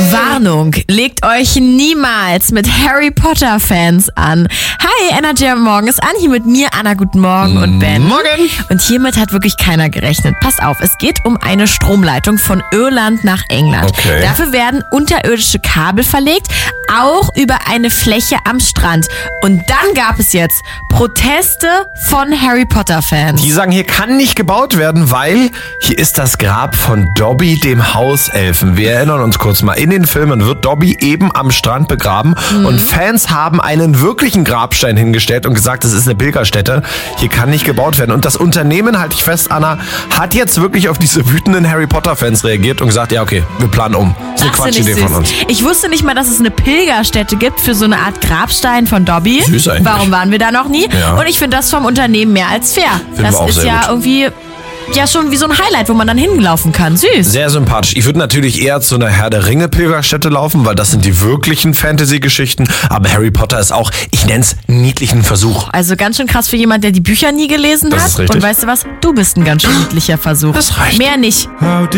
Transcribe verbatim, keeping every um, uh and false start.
Warnung, legt euch niemals mit Harry Potter Fans an. Hi, Energy am Morgen ist an, hier mit mir, Anna, guten Morgen und Ben. Morgen. Und hiermit hat wirklich keiner gerechnet. Passt auf, es geht um eine Stromleitung von Irland nach England. Okay. Dafür werden unterirdische Kabel verlegt, auch über eine Fläche am Strand. Und dann gab es jetzt Proteste von Harry Potter Fans. Die sagen, hier kann nicht gebaut werden, weil hier ist das Grab von Dobby, dem Hauselfen. Wir erinnern uns kurz mal, in den Filmen wird Dobby eben am Strand begraben mhm. und Fans haben einen wirklichen Grabstein hingestellt und gesagt, das ist eine Pilgerstätte, hier kann nicht gebaut werden. Und das Unternehmen, halte ich fest, Anna, hat jetzt wirklich auf diese wütenden Harry Potter Fans reagiert und gesagt, ja okay, wir planen um. Das ist eine Quatschidee von uns. Ich wusste nicht mal, dass es eine Pilgerstätte gibt für so eine Art Grabstein von Dobby. Süß eigentlich. Warum waren wir da noch nie? Ja. Und ich finde das vom Unternehmen mehr als fair. Finden das wir auch ist sehr ja gut. irgendwie ja schon wie so ein Highlight, wo man dann hinlaufen kann. Süß. Sehr sympathisch. Ich würde natürlich eher zu einer Herr der Ringe Pilgerstätte laufen, weil das sind die wirklichen Fantasy-Geschichten. Aber Harry Potter ist auch, ich nenne es, niedlichen Versuch. Also ganz schön krass für jemanden, der die Bücher nie gelesen Das hat. ist richtig. Und weißt du was? Du bist ein ganz schön niedlicher Versuch. Das reicht. Mehr nicht.